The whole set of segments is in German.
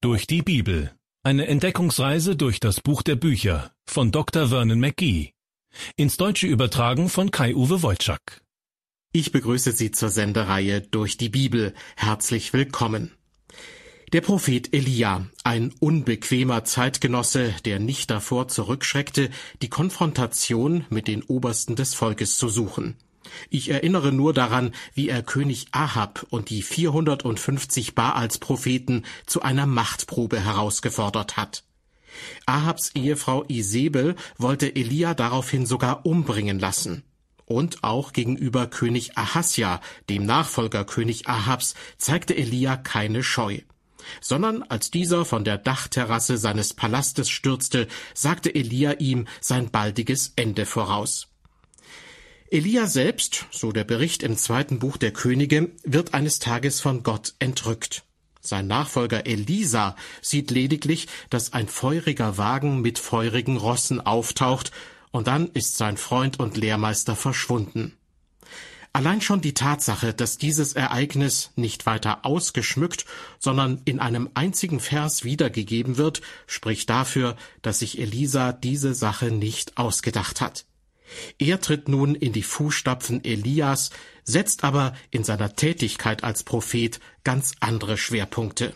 Durch die Bibel. Eine Entdeckungsreise durch das Buch der Bücher von Dr. Vernon McGee. Ins Deutsche übertragen von Kai-Uwe Wojczak. Ich begrüße Sie zur Sendereihe Durch die Bibel. Herzlich willkommen. Der Prophet Elia, ein unbequemer Zeitgenosse, der nicht davor zurückschreckte, die Konfrontation mit den Obersten des Volkes zu suchen. Ich erinnere nur daran, wie er König Ahab und die 450 Baals-Propheten zu einer Machtprobe herausgefordert hat. Ahabs Ehefrau Isebel wollte Elia daraufhin sogar umbringen lassen. Und auch gegenüber König Ahasja, dem Nachfolger König Ahabs, zeigte Elia keine Scheu. Sondern als dieser von der Dachterrasse seines Palastes stürzte, sagte Elia ihm sein baldiges Ende voraus. Elia selbst, so der Bericht im 2. Buch der Könige, wird eines Tages von Gott entrückt. Sein Nachfolger Elisa sieht lediglich, dass ein feuriger Wagen mit feurigen Rossen auftaucht, und dann ist sein Freund und Lehrmeister verschwunden. Allein schon die Tatsache, dass dieses Ereignis nicht weiter ausgeschmückt, sondern in einem einzigen Vers wiedergegeben wird, spricht dafür, dass sich Elisa diese Sache nicht ausgedacht hat. Er tritt nun in die Fußstapfen Elias, setzt aber in seiner Tätigkeit als Prophet ganz andere Schwerpunkte.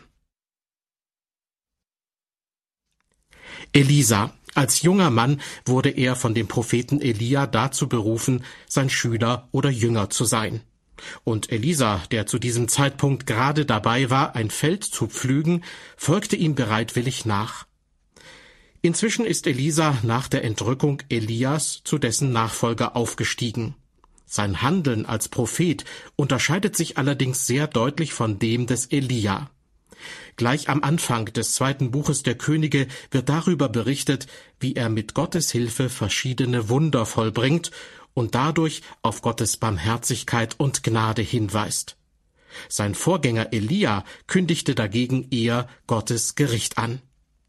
Elisa. Als junger Mann wurde er von dem Propheten Elia dazu berufen, sein Schüler oder Jünger zu sein. Und Elisa, der zu diesem Zeitpunkt gerade dabei war, ein Feld zu pflügen, folgte ihm bereitwillig nach. Inzwischen ist Elisa nach der Entrückung Elias zu dessen Nachfolger aufgestiegen. Sein Handeln als Prophet unterscheidet sich allerdings sehr deutlich von dem des Elia. Gleich am Anfang des 2. Buches der Könige wird darüber berichtet, wie er mit Gottes Hilfe verschiedene Wunder vollbringt und dadurch auf Gottes Barmherzigkeit und Gnade hinweist. Sein Vorgänger Elia kündigte dagegen eher Gottes Gericht an.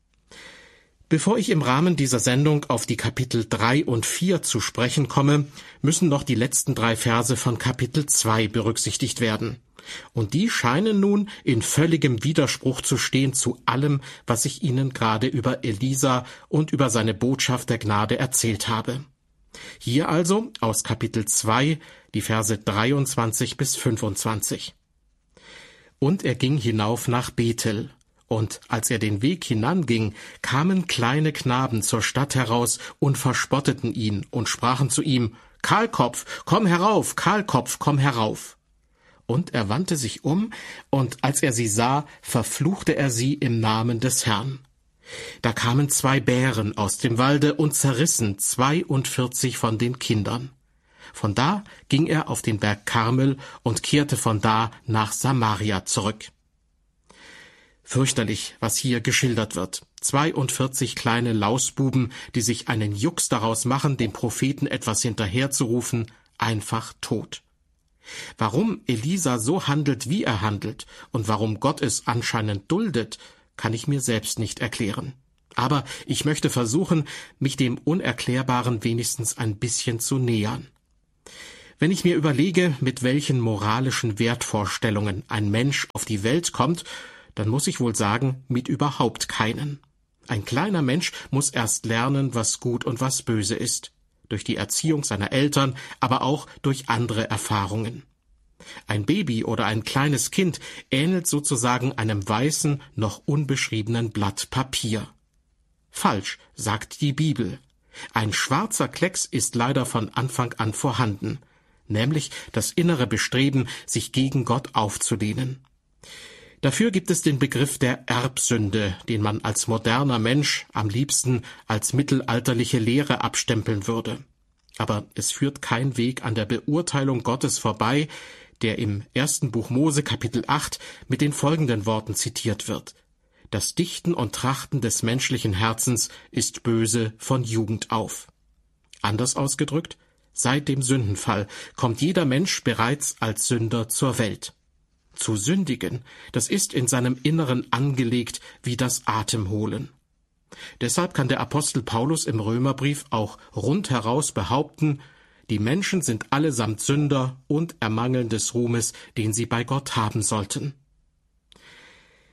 Bevor ich im Rahmen dieser Sendung auf die Kapitel 3 und 4 zu sprechen komme, müssen noch die letzten 3 Verse von Kapitel 2 berücksichtigt werden. Und die scheinen nun in völligem Widerspruch zu stehen zu allem, was ich Ihnen gerade über Elisa und über seine Botschaft der Gnade erzählt habe. Hier also aus Kapitel 2, die Verse 23 bis 25. Und er ging hinauf nach Bethel. Und als er den Weg hinanging, kamen kleine Knaben zur Stadt heraus und verspotteten ihn und sprachen zu ihm: Kahlkopf, komm herauf, Kahlkopf, komm herauf. Und er wandte sich um, und als er sie sah, verfluchte er sie im Namen des Herrn. Da kamen 2 Bären aus dem Walde und zerrissen 42 von den Kindern. Von da ging er auf den Berg Karmel und kehrte von da nach Samaria zurück. Fürchterlich, was hier geschildert wird. 42 kleine Lausbuben, die sich einen Jux daraus machen, dem Propheten etwas hinterherzurufen, einfach tot. Warum Elisa so handelt, wie er handelt, und warum Gott es anscheinend duldet, kann ich mir selbst nicht erklären. Aber ich möchte versuchen, mich dem Unerklärbaren wenigstens ein bisschen zu nähern. Wenn ich mir überlege, mit welchen moralischen Wertvorstellungen ein Mensch auf die Welt kommt, dann muss ich wohl sagen, mit überhaupt keinen. Ein kleiner Mensch muss erst lernen, was gut und was böse ist. Durch die Erziehung seiner Eltern, aber auch durch andere Erfahrungen. Ein Baby oder ein kleines Kind ähnelt sozusagen einem weißen, noch unbeschriebenen Blatt Papier. Falsch, sagt die Bibel. Ein schwarzer Klecks ist leider von Anfang an vorhanden, nämlich das innere Bestreben, sich gegen Gott aufzulehnen. Dafür gibt es den Begriff der Erbsünde, den man als moderner Mensch am liebsten als mittelalterliche Lehre abstempeln würde. Aber es führt kein Weg an der Beurteilung Gottes vorbei, der im 1. Buch Mose Kapitel 8 mit den folgenden Worten zitiert wird: Das Dichten und Trachten des menschlichen Herzens ist böse von Jugend auf. Anders ausgedrückt, seit dem Sündenfall kommt jeder Mensch bereits als Sünder zur Welt. Zu sündigen, das ist in seinem Inneren angelegt wie das Atemholen. Deshalb kann der Apostel Paulus im Römerbrief auch rundheraus behaupten, die Menschen sind allesamt Sünder und ermangeln des Ruhmes, den sie bei Gott haben sollten.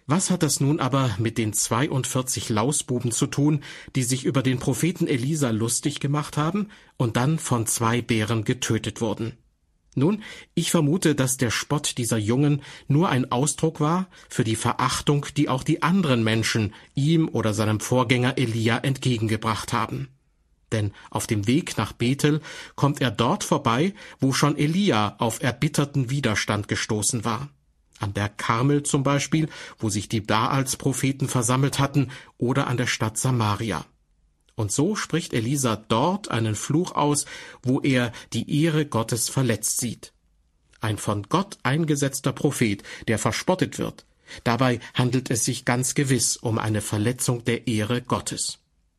Was hat das nun aber mit den 42 Lausbuben zu tun, die sich über den Propheten Elisa lustig gemacht haben und dann von 2 Bären getötet wurden? Nun, ich vermute, dass der Spott dieser Jungen nur ein Ausdruck war für die Verachtung, die auch die anderen Menschen ihm oder seinem Vorgänger Elia entgegengebracht haben. Denn auf dem Weg nach Bethel kommt er dort vorbei, wo schon Elia auf erbitterten Widerstand gestoßen war. Am Berg Karmel zum Beispiel, wo sich die Baals-Propheten versammelt hatten, oder an der Stadt Samaria. Und so spricht Elisa dort einen Fluch aus, wo er die Ehre Gottes verletzt sieht. Ein von Gott eingesetzter Prophet, der verspottet wird. Dabei handelt es sich ganz gewiss um eine Verletzung der Ehre Gottes.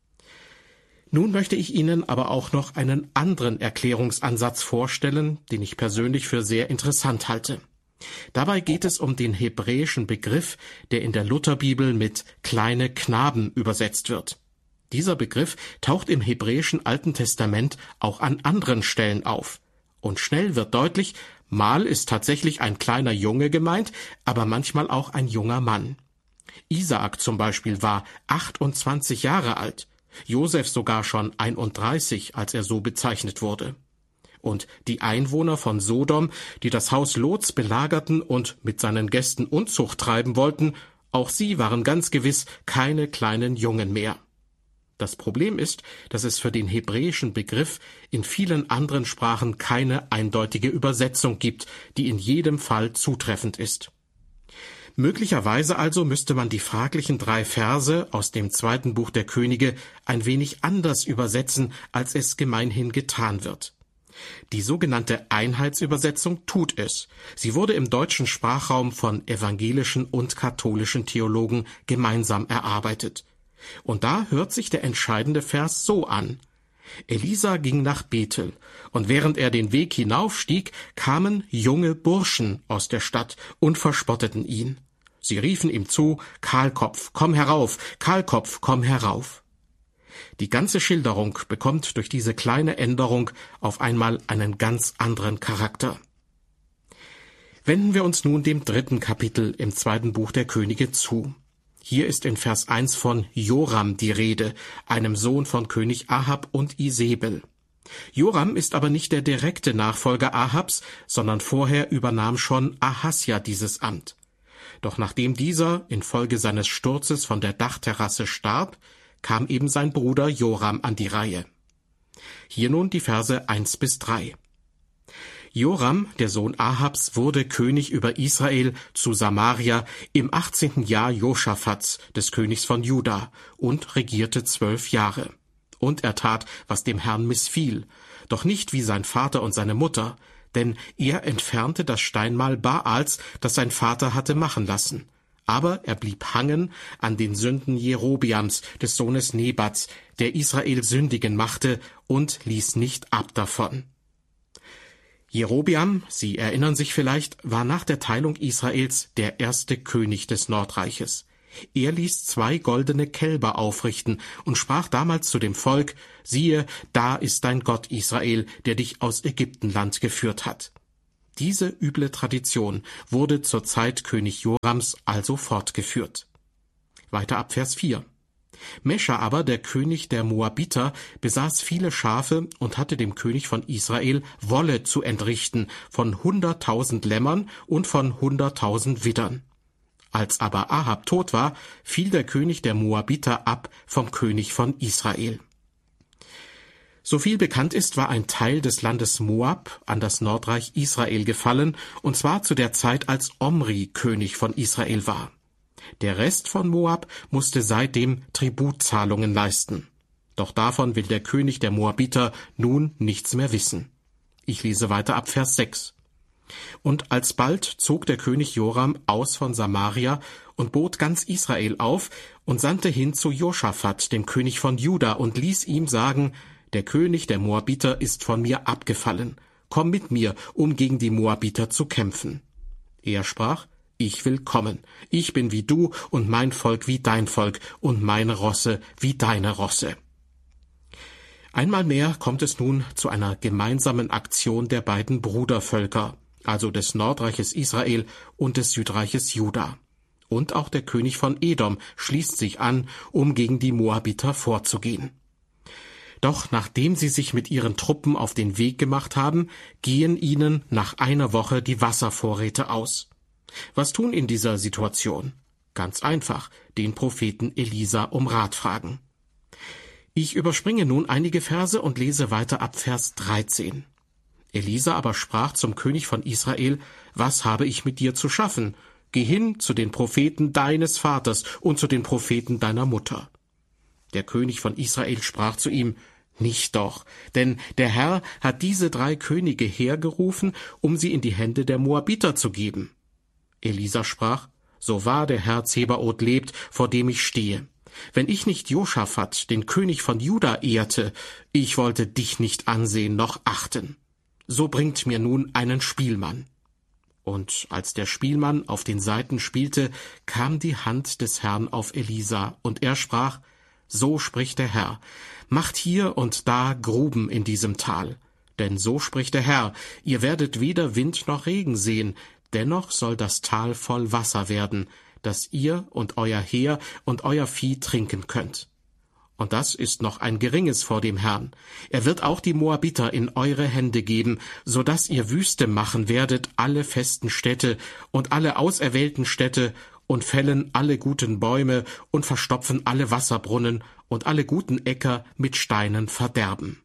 Nun möchte ich Ihnen aber auch noch einen anderen Erklärungsansatz vorstellen, den ich persönlich für sehr interessant halte. Dabei geht es um den hebräischen Begriff, der in der Lutherbibel mit kleine Knaben übersetzt wird. Dieser Begriff taucht im hebräischen Alten Testament auch an anderen Stellen auf. Und schnell wird deutlich, mal ist tatsächlich ein kleiner Junge gemeint, aber manchmal auch ein junger Mann. Isaak zum Beispiel war 28 Jahre alt, Josef sogar schon 31, als er so bezeichnet wurde. Und die Einwohner von Sodom, die das Haus Lots belagerten und mit seinen Gästen Unzucht treiben wollten, auch sie waren ganz gewiss keine kleinen Jungen mehr. Das Problem ist, dass es für den hebräischen Begriff in vielen anderen Sprachen keine eindeutige Übersetzung gibt, die in jedem Fall zutreffend ist. Möglicherweise also müsste man die fraglichen 3 Verse aus dem 2. Buch der Könige ein wenig anders übersetzen, als es gemeinhin getan wird. Die sogenannte Einheitsübersetzung tut es. Sie wurde im deutschen Sprachraum von evangelischen und katholischen Theologen gemeinsam erarbeitet. Und da hört sich der entscheidende Vers so an. Elisa ging nach Bethel, und während er den Weg hinaufstieg, kamen junge Burschen aus der Stadt und verspotteten ihn. Sie riefen ihm zu, Kahlkopf, komm herauf, Kahlkopf, komm herauf. Die ganze Schilderung bekommt durch diese kleine Änderung auf einmal einen ganz anderen Charakter. Wenden wir uns nun dem 3. Kapitel im 2. Buch der Könige zu. Hier ist in Vers 1 von Joram die Rede, einem Sohn von König Ahab und Isebel. Joram ist aber nicht der direkte Nachfolger Ahabs, sondern vorher übernahm schon Ahasja dieses Amt. Doch nachdem dieser infolge seines Sturzes von der Dachterrasse starb, kam eben sein Bruder Joram an die Reihe. Hier nun die Verse 1-3. Joram, der Sohn Ahabs, wurde König über Israel zu Samaria im 18. Jahr Joschafats, des Königs von Juda, und regierte 12 Jahre. Und er tat, was dem Herrn missfiel, doch nicht wie sein Vater und seine Mutter, denn er entfernte das Steinmal Baals, das sein Vater hatte machen lassen. Aber er blieb hangen an den Sünden Jerobeams, des Sohnes Nebats, der Israel sündigen machte, und ließ nicht ab davon. Jerobeam, Sie erinnern sich vielleicht, war nach der Teilung Israels der erste König des Nordreiches. Er ließ 2 goldene Kälber aufrichten und sprach damals zu dem Volk, siehe, da ist dein Gott Israel, der dich aus Ägyptenland geführt hat. Diese üble Tradition wurde zur Zeit König Jorams also fortgeführt. Weiter ab Vers 4. Mescha aber, der König der Moabiter, besaß viele Schafe und hatte dem König von Israel Wolle zu entrichten von 100.000 Lämmern und von 100.000 Widdern. Als aber Ahab tot war, fiel der König der Moabiter ab vom König von Israel. So viel bekannt ist, war ein Teil des Landes Moab an das Nordreich Israel gefallen, und zwar zu der Zeit, als Omri König von Israel war. Der Rest von Moab musste seitdem Tributzahlungen leisten. Doch davon will der König der Moabiter nun nichts mehr wissen. Ich lese weiter ab Vers 6. Und alsbald zog der König Joram aus von Samaria und bot ganz Israel auf und sandte hin zu Joschafat, dem König von Juda, und ließ ihm sagen, der König der Moabiter ist von mir abgefallen. Komm mit mir, um gegen die Moabiter zu kämpfen. Er sprach, ich will kommen. Ich bin wie du und mein Volk wie dein Volk und meine Rosse wie deine Rosse. Einmal mehr kommt es nun zu einer gemeinsamen Aktion der beiden Brudervölker, also des Nordreiches Israel und des Südreiches Juda. Und auch der König von Edom schließt sich an, um gegen die Moabiter vorzugehen. Doch nachdem sie sich mit ihren Truppen auf den Weg gemacht haben, gehen ihnen nach einer Woche die Wasservorräte aus. Was tun in dieser Situation? Ganz einfach, den Propheten Elisa um Rat fragen. Ich überspringe nun einige Verse und lese weiter ab Vers 13. Elisa aber sprach zum König von Israel: Was habe ich mit dir zu schaffen? Geh hin zu den Propheten deines Vaters und zu den Propheten deiner Mutter. Der König von Israel sprach zu ihm: Nicht doch, denn der Herr hat diese 3 Könige hergerufen, um sie in die Hände der Moabiter zu geben. Elisa sprach: So wahr der Herr Zebaoth lebt, vor dem ich stehe. Wenn ich nicht Josaphat, den König von Juda, ehrte, ich wollte dich nicht ansehen noch achten. So bringt mir nun einen Spielmann. Und als der Spielmann auf den Saiten spielte, kam die Hand des Herrn auf Elisa, und er sprach: So spricht der Herr, macht hier und da Gruben in diesem Tal. Denn so spricht der Herr, ihr werdet weder Wind noch Regen sehen, dennoch soll das Tal voll Wasser werden, dass ihr und euer Heer und euer Vieh trinken könnt. Und das ist noch ein Geringes vor dem Herrn. Er wird auch die Moabiter in eure Hände geben, so dass ihr Wüste machen werdet alle festen Städte und alle auserwählten Städte und fällen alle guten Bäume und verstopfen alle Wasserbrunnen und alle guten Äcker mit Steinen verderben.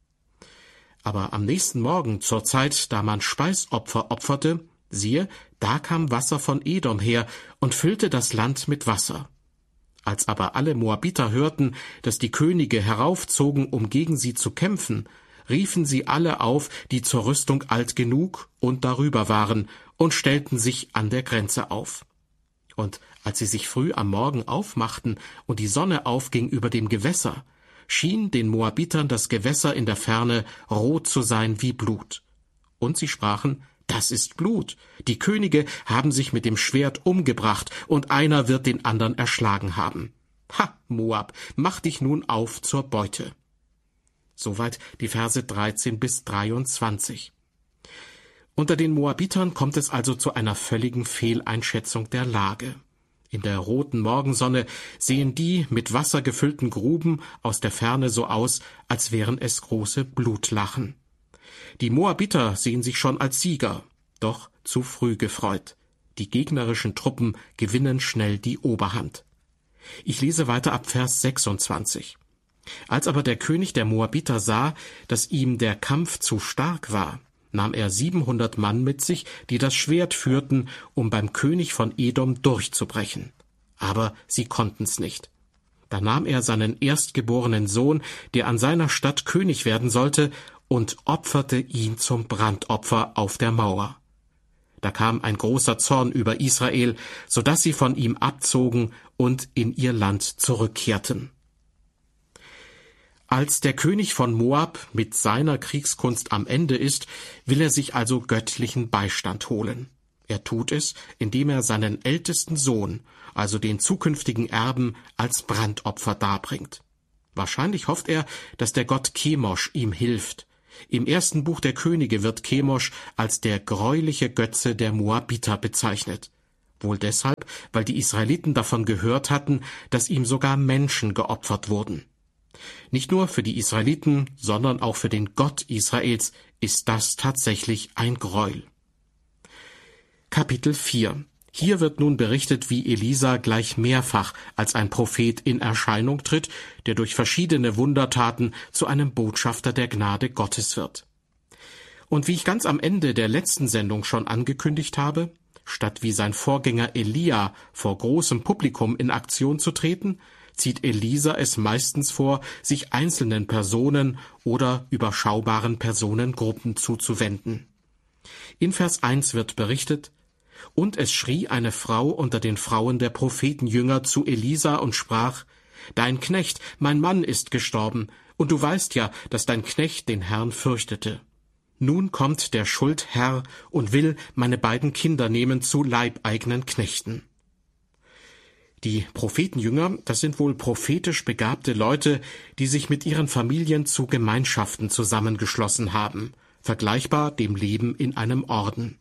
Aber am nächsten Morgen zur Zeit, da man Speisopfer opferte, siehe, da kam Wasser von Edom her und füllte das Land mit Wasser. Als aber alle Moabiter hörten, dass die Könige heraufzogen, um gegen sie zu kämpfen, riefen sie alle auf, die zur Rüstung alt genug und darüber waren, und stellten sich an der Grenze auf. Und als sie sich früh am Morgen aufmachten und die Sonne aufging über dem Gewässer, schien den Moabitern das Gewässer in der Ferne rot zu sein wie Blut. Und sie sprachen: Das ist Blut. Die Könige haben sich mit dem Schwert umgebracht, und einer wird den anderen erschlagen haben. Ha, Moab, mach dich nun auf zur Beute. Soweit die Verse 13 bis 23. Unter den Moabitern kommt es also zu einer völligen Fehleinschätzung der Lage. In der roten Morgensonne sehen die mit Wasser gefüllten Gruben aus der Ferne so aus, als wären es große Blutlachen. Die Moabiter sehen sich schon als Sieger, doch zu früh gefreut. Die gegnerischen Truppen gewinnen schnell die Oberhand. Ich lese weiter ab Vers 26. Als aber der König der Moabiter sah, dass ihm der Kampf zu stark war, nahm er 700 Mann mit sich, die das Schwert führten, um beim König von Edom durchzubrechen. Aber sie konnten's nicht. Da nahm er seinen erstgeborenen Sohn, der an seiner Stadt König werden sollte, und opferte ihn zum Brandopfer auf der Mauer. Da kam ein großer Zorn über Israel, so dass sie von ihm abzogen und in ihr Land zurückkehrten. Als der König von Moab mit seiner Kriegskunst am Ende ist, will er sich also göttlichen Beistand holen. Er tut es, indem er seinen ältesten Sohn, also den zukünftigen Erben, als Brandopfer darbringt. Wahrscheinlich hofft er, dass der Gott Chemosh ihm hilft. Im 1. Buch der Könige wird Chemosh als der greuliche Götze der Moabiter bezeichnet. Wohl deshalb, weil die Israeliten davon gehört hatten, dass ihm sogar Menschen geopfert wurden. Nicht nur für die Israeliten, sondern auch für den Gott Israels ist das tatsächlich ein Gräuel. Kapitel 4. Hier wird nun berichtet, wie Elisa gleich mehrfach als ein Prophet in Erscheinung tritt, der durch verschiedene Wundertaten zu einem Botschafter der Gnade Gottes wird. Und wie ich ganz am Ende der letzten Sendung schon angekündigt habe, statt wie sein Vorgänger Elia vor großem Publikum in Aktion zu treten, zieht Elisa es meistens vor, sich einzelnen Personen oder überschaubaren Personengruppen zuzuwenden. In Vers 1 wird berichtet: Und es schrie eine Frau unter den Frauen der Prophetenjünger zu Elisa und sprach: Dein Knecht, mein Mann, ist gestorben, und du weißt ja, dass dein Knecht den Herrn fürchtete. Nun kommt der Schuldherr und will meine beiden Kinder nehmen zu leibeigenen Knechten. Die Prophetenjünger, das sind wohl prophetisch begabte Leute, die sich mit ihren Familien zu Gemeinschaften zusammengeschlossen haben, vergleichbar dem Leben in einem Orden.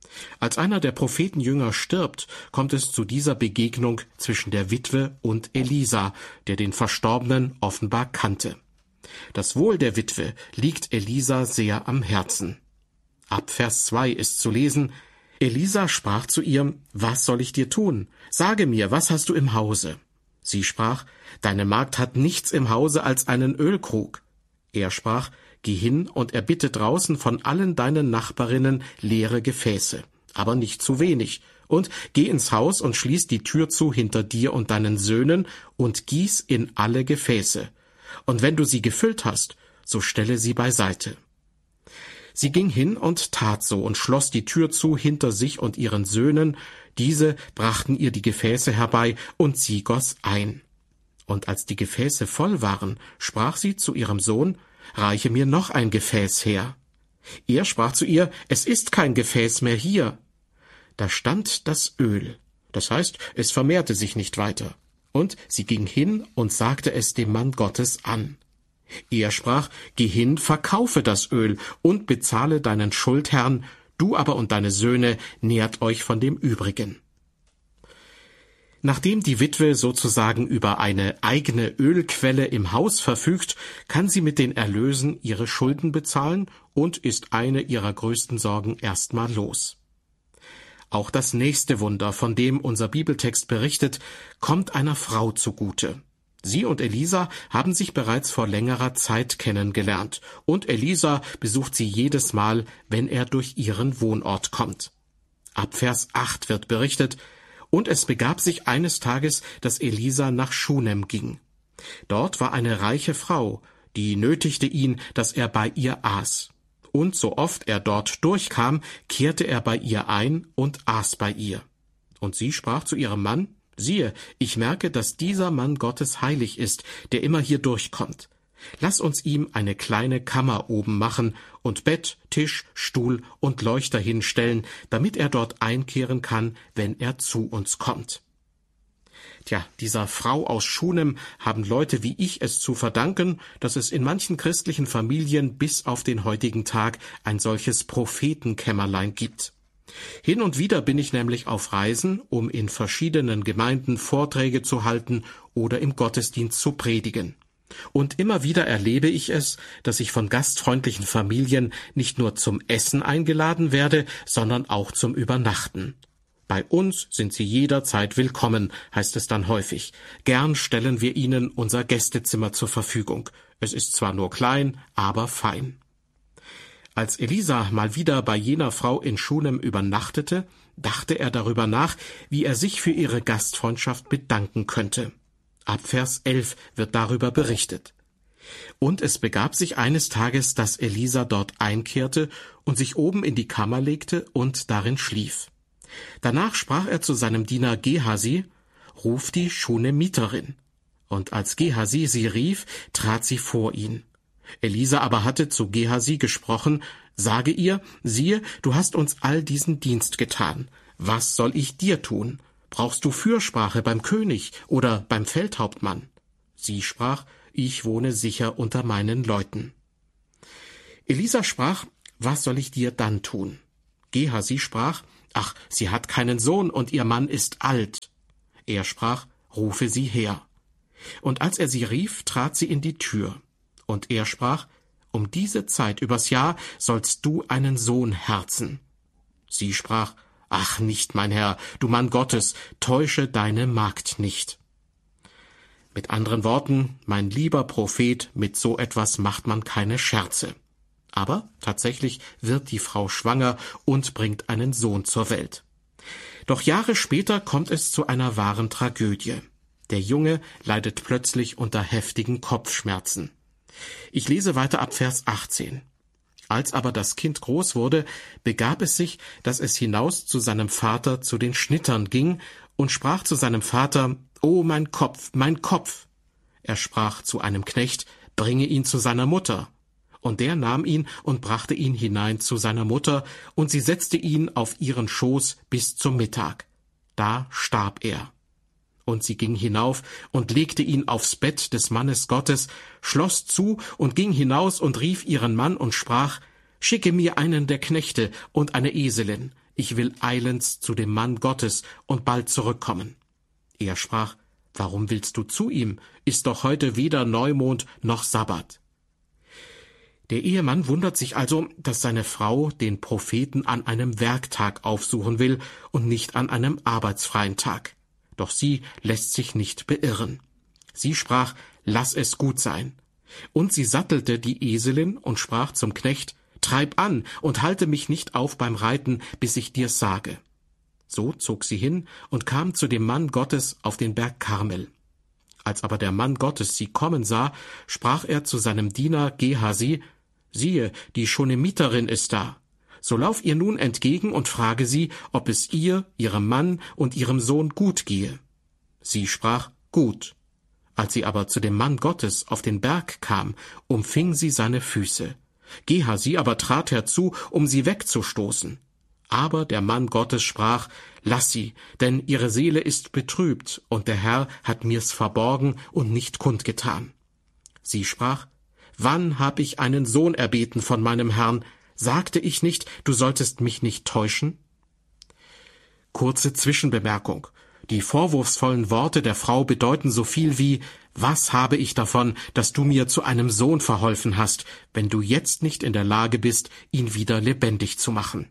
Als einer der Prophetenjünger stirbt, kommt es zu dieser Begegnung zwischen der Witwe und Elisa, der den Verstorbenen offenbar kannte. Das Wohl der Witwe liegt Elisa sehr am Herzen. Ab Vers 2 ist zu lesen: Elisa sprach zu ihr: Was soll ich dir tun? Sage mir, was hast du im Hause? Sie sprach: Deine Magd hat nichts im Hause als einen Ölkrug. Er sprach: Geh hin und erbitte draußen von allen deinen Nachbarinnen leere Gefäße, aber nicht zu wenig, und geh ins Haus und schließ die Tür zu hinter dir und deinen Söhnen und gieß in alle Gefäße. Und wenn du sie gefüllt hast, so stelle sie beiseite. Sie ging hin und tat so und schloss die Tür zu hinter sich und ihren Söhnen. Diese brachten ihr die Gefäße herbei, und sie goss ein. Und als die Gefäße voll waren, sprach sie zu ihrem Sohn: Reiche mir noch ein Gefäß her. Er sprach zu ihr: Es ist kein Gefäß mehr hier. Da stand das Öl, das heißt, es vermehrte sich nicht weiter. Und sie ging hin und sagte es dem Mann Gottes an. Er sprach: Geh hin, verkaufe das Öl und bezahle deinen Schuldherrn, du aber und deine Söhne nährt euch von dem Übrigen. Nachdem die Witwe sozusagen über eine eigene Ölquelle im Haus verfügt, kann sie mit den Erlösen ihre Schulden bezahlen und ist eine ihrer größten Sorgen erstmal los. Auch das nächste Wunder, von dem unser Bibeltext berichtet, kommt einer Frau zugute. Sie und Elisa haben sich bereits vor längerer Zeit kennengelernt, und Elisa besucht sie jedes Mal, wenn er durch ihren Wohnort kommt. Ab Vers 8 wird berichtet: Und es begab sich eines Tages, dass Elisa nach Schunem ging. Dort war eine reiche Frau, die nötigte ihn, dass er bei ihr aß. Und so oft er dort durchkam, kehrte er bei ihr ein und aß bei ihr. Und sie sprach zu ihrem Mann: Siehe, ich merke, dass dieser Mann Gottes heilig ist, der immer hier durchkommt. Lass uns ihm eine kleine Kammer oben machen und Bett, Tisch, Stuhl und Leuchter hinstellen, damit er dort einkehren kann, wenn er zu uns kommt. Tja, dieser Frau aus Schunem haben Leute wie ich es zu verdanken, dass es in manchen christlichen Familien bis auf den heutigen Tag ein solches Prophetenkämmerlein gibt. Hin und wieder bin ich nämlich auf Reisen, um in verschiedenen Gemeinden Vorträge zu halten oder im Gottesdienst zu predigen. Und immer wieder erlebe ich es, dass ich von gastfreundlichen Familien nicht nur zum Essen eingeladen werde, sondern auch zum Übernachten. Bei uns sind Sie jederzeit willkommen, heißt es dann häufig. Gern stellen wir Ihnen unser Gästezimmer zur Verfügung. Es ist zwar nur klein, aber fein. Als Elisa mal wieder bei jener Frau in Schunem übernachtete, dachte er darüber nach, wie er sich für ihre Gastfreundschaft bedanken könnte. Ab Vers 11 wird darüber berichtet. Und es begab sich eines Tages, dass Elisa dort einkehrte und sich oben in die Kammer legte und darin schlief. Danach sprach er zu seinem Diener Gehasi: Ruf die Schunemiterin. Und als Gehasi sie rief, trat sie vor ihn. Elisa aber hatte zu Gehasi gesprochen: Sage ihr, siehe, du hast uns all diesen Dienst getan. Was soll ich dir tun? Brauchst du Fürsprache beim König oder beim Feldhauptmann? Sie sprach: Ich wohne sicher unter meinen Leuten. Elisa sprach: Was soll ich dir dann tun? Gehasi sprach: Ach, sie hat keinen Sohn und ihr Mann ist alt. Er sprach: Rufe sie her. Und als er sie rief, trat sie in die Tür. Und er sprach: Um diese Zeit übers Jahr sollst du einen Sohn herzen. Sie sprach: Ach, nicht, mein Herr, du Mann Gottes, täusche deine Magd nicht. Mit anderen Worten, mein lieber Prophet, mit so etwas macht man keine Scherze. Aber tatsächlich wird die Frau schwanger und bringt einen Sohn zur Welt. Doch Jahre später kommt es zu einer wahren Tragödie. Der Junge leidet plötzlich unter heftigen Kopfschmerzen. Ich lese weiter ab Vers 18. Als aber das Kind groß wurde, begab es sich, dass es hinaus zu seinem Vater zu den Schnittern ging und sprach zu seinem Vater: »O mein Kopf, mein Kopf!« Er sprach zu einem Knecht: »Bringe ihn zu seiner Mutter.« Und der nahm ihn und brachte ihn hinein zu seiner Mutter, und sie setzte ihn auf ihren Schoß bis zum Mittag. Da starb er. Und sie ging hinauf und legte ihn aufs Bett des Mannes Gottes, schloss zu und ging hinaus und rief ihren Mann und sprach: »Schicke mir einen der Knechte und eine Eselin. ich will eilends zu dem Mann Gottes und bald zurückkommen. Er sprach, warum willst du zu ihm? Ist doch heute weder Neumond noch Sabbat. Der Ehemann wundert sich also, dass seine Frau den Propheten an einem Werktag aufsuchen will und nicht an einem arbeitsfreien Tag. Doch sie lässt sich nicht beirren. Sie sprach, lass es gut sein. Und sie sattelte die Eselin und sprach zum Knecht, treib an und halte mich nicht auf beim Reiten, bis ich dir's sage. So zog sie hin und kam zu dem Mann Gottes auf den Berg Karmel. Als aber der Mann Gottes sie kommen sah, sprach er zu seinem Diener Gehasi, siehe, die Schunamiterin ist da. So lauf ihr nun entgegen und frage sie, ob es ihr, ihrem Mann und ihrem Sohn gut gehe. Sie sprach, gut. Als sie aber zu dem Mann Gottes auf den Berg kam, umfing sie seine Füße. Gehasi aber trat herzu, um sie wegzustoßen. Aber der Mann Gottes sprach, lass sie, denn ihre Seele ist betrübt, und der Herr hat mir's verborgen und nicht kundgetan. Sie sprach, wann hab ich einen Sohn erbeten von meinem Herrn? Sagte ich nicht, du solltest mich nicht täuschen? Kurze Zwischenbemerkung. Die vorwurfsvollen Worte der Frau bedeuten so viel wie, was habe ich davon, dass du mir zu einem Sohn verholfen hast, wenn du jetzt nicht in der Lage bist, ihn wieder lebendig zu machen.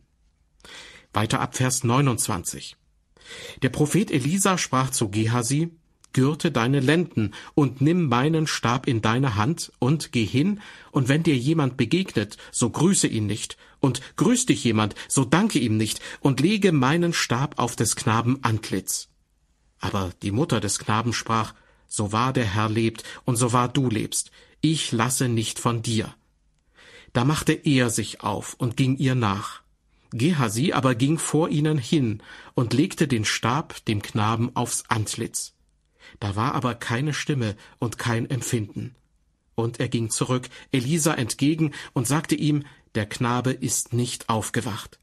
Weiter ab Vers 29. Der Prophet Elisa sprach zu Gehasi, gürte deine Lenden und nimm meinen Stab in deine Hand und geh hin, und wenn dir jemand begegnet, so grüße ihn nicht, und grüßt dich jemand, so danke ihm nicht, und lege meinen Stab auf des Knaben Antlitz. Aber die Mutter des Knaben sprach, so wahr der Herr lebt und so wahr du lebst, ich lasse nicht von dir. Da machte er sich auf und ging ihr nach. Gehasi aber ging vor ihnen hin und legte den Stab dem Knaben aufs Antlitz. Da war aber keine Stimme und kein Empfinden. Und er ging zurück Elisa entgegen und sagte ihm, der Knabe ist nicht aufgewacht.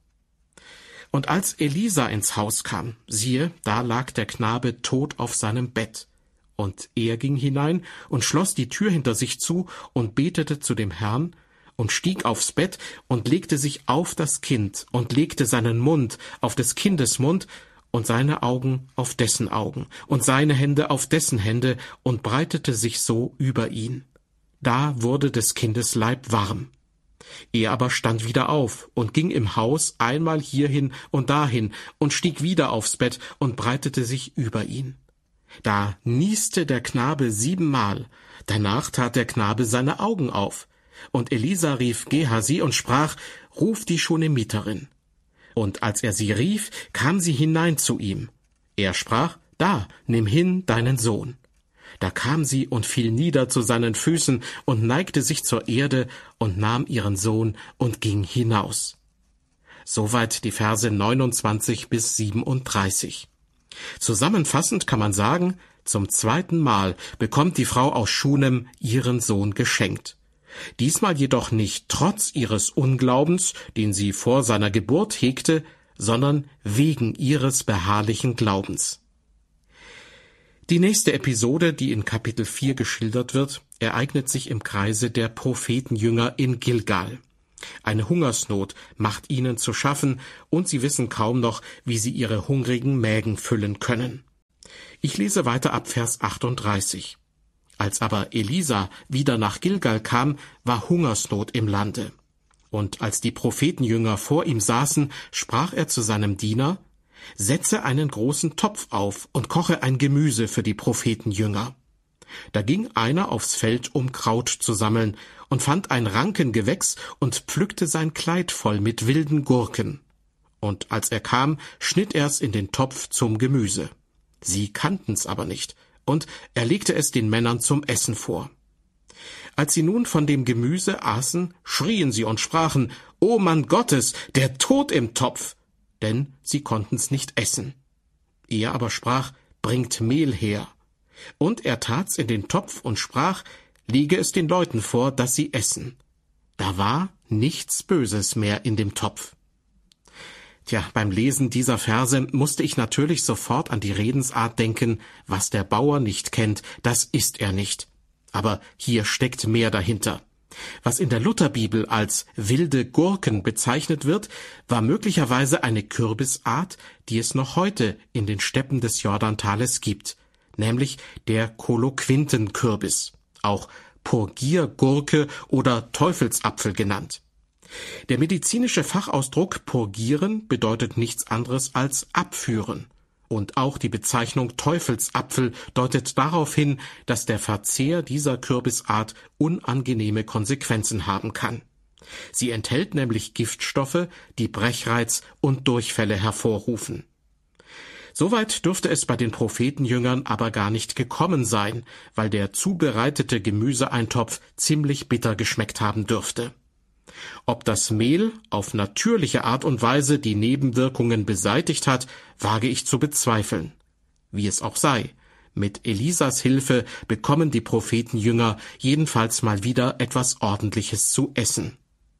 Und als Elisa ins Haus kam, siehe, da lag der Knabe tot auf seinem Bett. Und er ging hinein und schloss die Tür hinter sich zu und betete zu dem Herrn und stieg aufs Bett und legte sich auf das Kind und legte seinen Mund auf des Kindes Mund und seine Augen auf dessen Augen und seine Hände auf dessen Hände und breitete sich so über ihn. Da wurde des Kindes Leib warm. Er aber stand wieder auf und ging im Haus einmal hierhin und dahin und stieg wieder aufs Bett und breitete sich über ihn. Da nieste der Knabe 7-mal, danach tat der Knabe seine Augen auf. Und Elisa rief Gehasi und sprach, ruf die Schunamiterin. Und als er sie rief, kam sie hinein zu ihm. Er sprach, da, nimm hin deinen Sohn. Da kam sie und fiel nieder zu seinen Füßen und neigte sich zur Erde und nahm ihren Sohn und ging hinaus. Soweit die Verse 29 bis 37. Zusammenfassend kann man sagen, zum 2. Mal bekommt die Frau aus Schunem ihren Sohn geschenkt. Diesmal jedoch nicht trotz ihres Unglaubens, den sie vor seiner Geburt hegte, sondern wegen ihres beharrlichen Glaubens. Die nächste Episode, die in Kapitel 4 geschildert wird, ereignet sich im Kreise der Prophetenjünger in Gilgal. Eine Hungersnot macht ihnen zu schaffen, und sie wissen kaum noch, wie sie ihre hungrigen Mägen füllen können. Ich lese weiter ab Vers 38. Als aber Elisa wieder nach Gilgal kam, war Hungersnot im Lande. Und als die Prophetenjünger vor ihm saßen, sprach er zu seinem Diener, setze einen großen Topf auf und koche ein Gemüse für die Prophetenjünger. Da ging einer aufs Feld, um Kraut zu sammeln, und fand ein Rankengewächs und pflückte sein Kleid voll mit wilden Gurken. Und als er kam, schnitt er's in den Topf zum Gemüse. Sie kannten's aber nicht, und er legte es den Männern zum Essen vor. Als sie nun von dem Gemüse aßen, schrien sie und sprachen, »O Mann Gottes, der Tod im Topf!« Denn sie konnten's nicht essen. Er aber sprach, »Bringt Mehl her.« Und er tat's in den Topf und sprach, »Lege es den Leuten vor, dass sie essen.« Da war nichts Böses mehr in dem Topf. Tja, beim Lesen dieser Verse musste ich natürlich sofort an die Redensart denken, was der Bauer nicht kennt, das isst er nicht. Aber hier steckt mehr dahinter. Was in der Lutherbibel als wilde Gurken bezeichnet wird, war möglicherweise eine Kürbisart, die es noch heute in den Steppen des Jordantales gibt, nämlich der Koloquintenkürbis, auch Purgiergurke oder Teufelsapfel genannt. Der medizinische Fachausdruck purgieren bedeutet nichts anderes als abführen. Und auch die Bezeichnung Teufelsapfel deutet darauf hin, dass der Verzehr dieser Kürbisart unangenehme Konsequenzen haben kann. Sie enthält nämlich Giftstoffe, die Brechreiz und Durchfälle hervorrufen. Soweit dürfte es bei den Prophetenjüngern aber gar nicht gekommen sein, weil der zubereitete Gemüseeintopf ziemlich bitter geschmeckt haben dürfte. Ob das Mehl auf natürliche Art und Weise die Nebenwirkungen beseitigt hat, wage ich zu bezweifeln. Wie es auch sei, mit Elisas Hilfe bekommen die Prophetenjünger jedenfalls mal wieder etwas Ordentliches zu essen.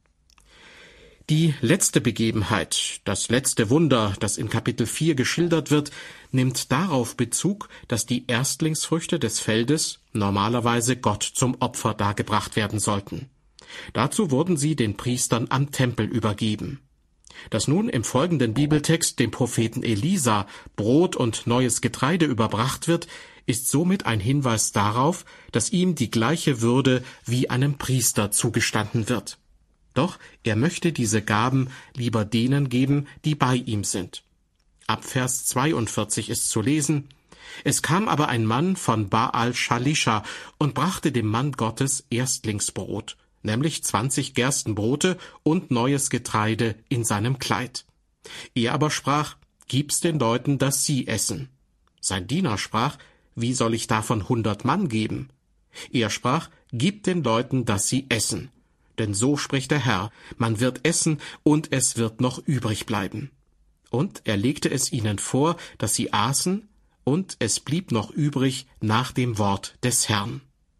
Die letzte Begebenheit, das letzte Wunder, das in Kapitel 4 geschildert wird, nimmt darauf Bezug, dass die Erstlingsfrüchte des Feldes normalerweise Gott zum Opfer dargebracht werden sollten. Dazu wurden sie den Priestern am Tempel übergeben. Dass nun im folgenden Bibeltext dem Propheten Elisa Brot und neues Getreide überbracht wird, ist somit ein Hinweis darauf, dass ihm die gleiche Würde wie einem Priester zugestanden wird. Doch er möchte diese Gaben lieber denen geben, die bei ihm sind. Ab Vers 42 ist zu lesen: Es kam aber ein Mann von Baal Shalisha und brachte dem Mann Gottes Erstlingsbrot, nämlich 20 Gerstenbrote und neues Getreide in seinem Kleid. Er aber sprach: Gib's den Leuten, dass sie essen. Sein Diener sprach: Wie soll ich davon 100 Mann geben? Er sprach: Gib den Leuten, dass sie essen. Denn so spricht der Herr: Man wird essen und es wird noch übrig bleiben. Und er legte es ihnen vor, dass sie aßen, und es blieb noch übrig nach dem Wort des Herrn.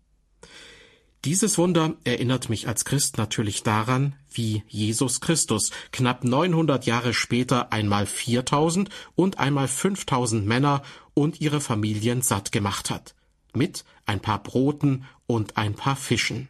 Dieses Wunder erinnert mich als Christ natürlich daran, wie Jesus Christus knapp 900 Jahre später einmal 4.000 und einmal 5.000 Männer und ihre Familien satt gemacht hat, mit ein paar Broten und ein paar Fischen.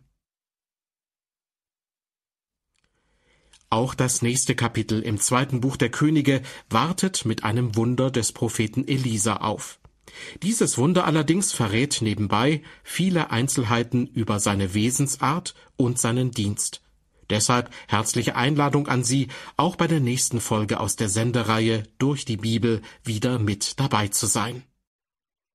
Auch das nächste Kapitel im 2. Buch der Könige wartet mit einem Wunder des Propheten Elisa auf. Dieses Wunder allerdings verrät nebenbei viele Einzelheiten über seine Wesensart und seinen Dienst. Deshalb herzliche Einladung an Sie, auch bei der nächsten Folge aus der Sendereihe Durch die Bibel wieder mit dabei zu sein.